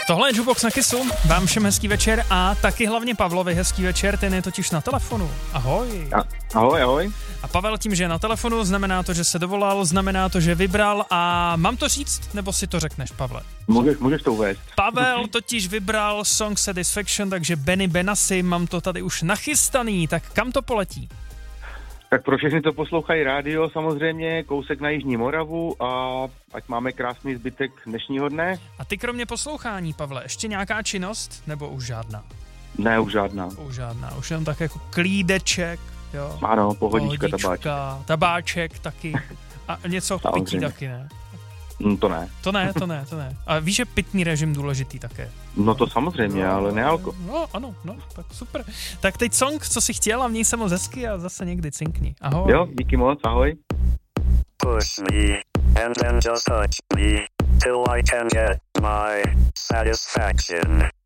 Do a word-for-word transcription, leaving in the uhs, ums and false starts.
Tohle je Jukebox na Kissu, vám všem hezký večer a taky hlavně Pavlovi hezký večer, ten je totiž na telefonu. Ahoj. A, ahoj, ahoj. A Pavel tím, že je na telefonu, znamená to, že se dovolal, znamená to, že vybral a mám to říct, nebo si to řekneš, Pavle? Můžeš, můžeš to uvést. Pavel totiž vybral Song Satisfaction, takže Benny Benassi, mám to tady už nachystaný, tak kam to poletí? Tak pro všechny, co poslouchají rádio, samozřejmě kousek na Jižní Moravu a ať máme krásný zbytek dnešního dne. A ty kromě poslouchání, Pavle, ještě nějaká činnost, nebo už žádná? Ne, už žádná. Už žádná, už jenom tak jako klídeček, jo. Ano, pohodička, pohodička tabáček. Tabáček taky. A něco pití Samozřejmě. taky, ne? No, to ne. To ne, to ne, to ne. A víš, že pitný režim důležitý také? No to samozřejmě, no, ale ne alko. No ano, no, tak super. Tak teď song, co jsi chtěl a měj se moc hezky a zase někdy cinkni. Ahoj. Jo, díky moc, ahoj. Push me, and then just touch me, till I can get my satisfaction.